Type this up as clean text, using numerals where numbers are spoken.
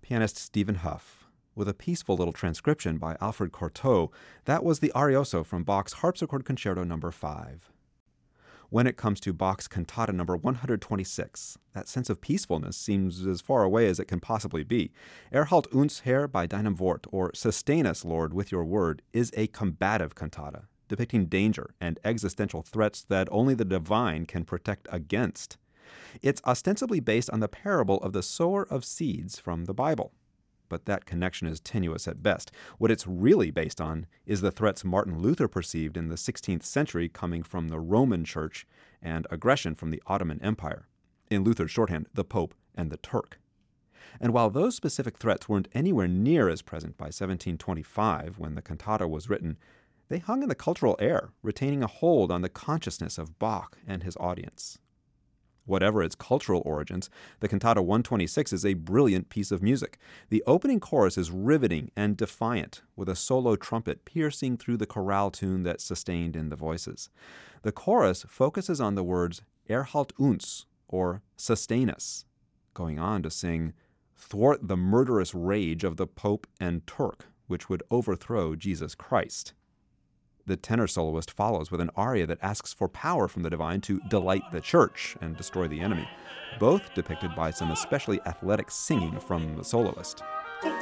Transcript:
Pianist Stephen Huff, with a peaceful little transcription by Alfred Cortot. That was the Arioso from Bach's Harpsichord Concerto No. 5. When it comes to Bach's Cantata No. 126, that sense of peacefulness seems as far away as it can possibly be. Erhalt uns, Herr, bei deinem Wort, or Sustain us, Lord, with your word, is a combative cantata, depicting danger and existential threats that only the divine can protect against. It's ostensibly based on the parable of the sower of seeds from the Bible. But that connection is tenuous at best. What it's really based on is the threats Martin Luther perceived in the 16th century coming from the Roman Church and aggression from the Ottoman Empire. In Luther's shorthand, the Pope and the Turk. And while those specific threats weren't anywhere near as present by 1725 when the cantata was written, they hung in the cultural air, retaining a hold on the consciousness of Bach and his audience. Whatever its cultural origins, the Cantata 126 is a brilliant piece of music. The opening chorus is riveting and defiant, with a solo trumpet piercing through the chorale tune that's sustained in the voices. The chorus focuses on the words Erhalt uns, or sustain us, going on to sing, thwart the murderous rage of the Pope and Turk, which would overthrow Jesus Christ. The tenor soloist follows with an aria that asks for power from the divine to delight the church and destroy the enemy, both depicted by some especially athletic singing from the soloist.